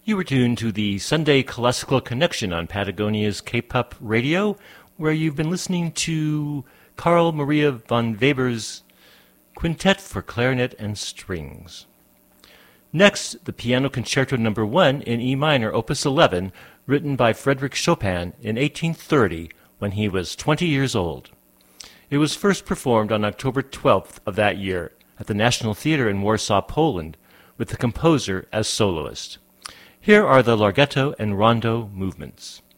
You were tuned to the Sunday Classical Connection on Patagonia's K-Pop Radio, where you've been listening to Carl Maria von Weber's Quintet for Clarinet and Strings. Next, the Piano Concerto No. 1 in E minor, Opus 11, written by Frédéric Chopin in 1830 when he was 20 years old. It was first performed on October 12th of that year at the National Theatre in Warsaw, Poland, with the composer as soloist. Here are the Larghetto and Rondo movements.